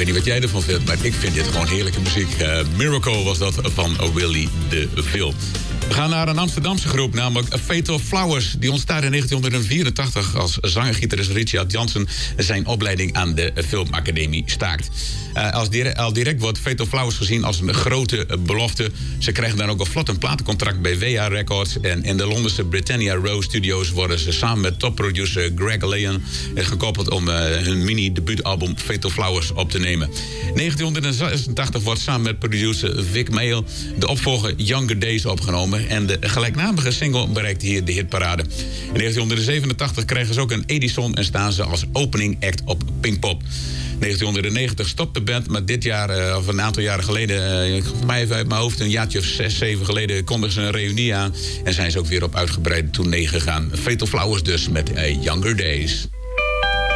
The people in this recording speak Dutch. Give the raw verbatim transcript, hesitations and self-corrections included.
weet niet wat jij ervan vindt, maar ik vind dit gewoon heerlijke muziek. Uh, Miracle was dat van Willy DeVille. We gaan naar een Amsterdamse groep, namelijk Fatal Flowers. Die ontstaat in negentien vierentachtig als zanger-gitarist Richard Jansen zijn opleiding aan de Filmacademie staakt. Uh, als direct, al direct wordt Fatal Flowers gezien als een grote belofte. Ze krijgen dan ook al vlot een platencontract bij W H Records. En in de Londense Britannia Row Studios worden ze samen met topproducer Greg Leon gekoppeld om uh, hun mini-debuutalbum Fatal Flowers op te nemen. negentien zesentachtig wordt samen met producer Vic Mail de opvolger Younger Days opgenomen. En de gelijknamige single bereikt hier de hitparade. In negentien zevenentachtig krijgen ze ook een Edison en staan ze als opening act op Pinkpop. negentien negentig stopt de band, maar dit jaar, of een aantal jaren geleden, uh, volgens mij even uit mijn hoofd, een jaartje of zes, zeven geleden, kondigden ze een reunie aan. En zijn ze ook weer op uitgebreide tournee gegaan. Fatal Flowers dus met uh, Younger Days.